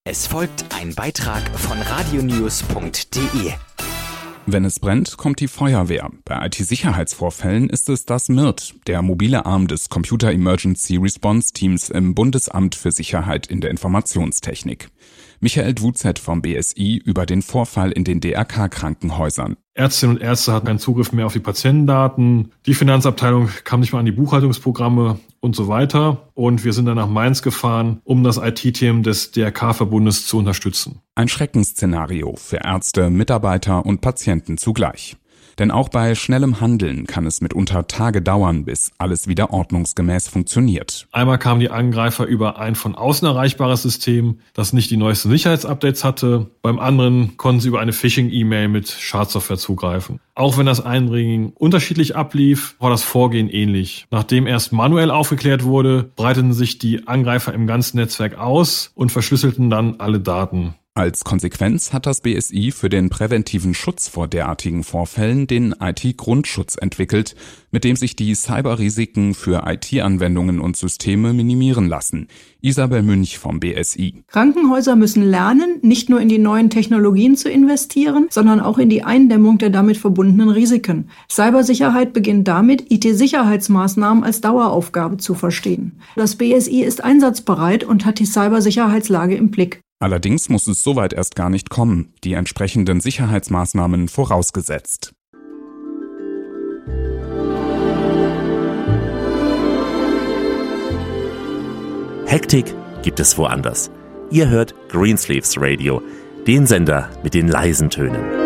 Es folgt ein Beitrag von radionews.de. Wenn es brennt, kommt die Feuerwehr. Bei IT-Sicherheitsvorfällen ist es das MIRT, der mobile Arm des Computer Emergency Response Teams im Bundesamt für Sicherheit in der Informationstechnik. Michael Dwuzet vom BSI über den Vorfall in den DRK-Krankenhäusern. Ärztinnen und Ärzte hatten keinen Zugriff mehr auf die Patientendaten. Die Finanzabteilung kam nicht mehr an die Buchhaltungsprogramme und so weiter. Und wir sind dann nach Mainz gefahren, um das IT-Team des DRK-Verbundes zu unterstützen. Ein Schreckensszenario für Ärzte, Mitarbeiter und Patienten zugleich. Denn auch bei schnellem Handeln kann es mitunter Tage dauern, bis alles wieder ordnungsgemäß funktioniert. Einmal kamen die Angreifer über ein von außen erreichbares System, das nicht die neuesten Sicherheitsupdates hatte. Beim anderen konnten sie über eine Phishing-E-Mail mit Schadsoftware zugreifen. Auch wenn das Eindringen unterschiedlich ablief, war das Vorgehen ähnlich. Nachdem erst manuell aufgeklärt wurde, breiteten sich die Angreifer im ganzen Netzwerk aus und verschlüsselten dann alle Daten. Als Konsequenz hat das BSI für den präventiven Schutz vor derartigen Vorfällen den IT-Grundschutz entwickelt, mit dem sich die Cyberrisiken für IT-Anwendungen und Systeme minimieren lassen. Isabel Münch vom BSI. Krankenhäuser müssen lernen, nicht nur in die neuen Technologien zu investieren, sondern auch in die Eindämmung der damit verbundenen Risiken. Cybersicherheit beginnt damit, IT-Sicherheitsmaßnahmen als Daueraufgabe zu verstehen. Das BSI ist einsatzbereit und hat die Cybersicherheitslage im Blick. Allerdings muss es soweit erst gar nicht kommen, die entsprechenden Sicherheitsmaßnahmen vorausgesetzt. Hektik gibt es woanders. Ihr hört Greensleeves Radio, den Sender mit den leisen Tönen.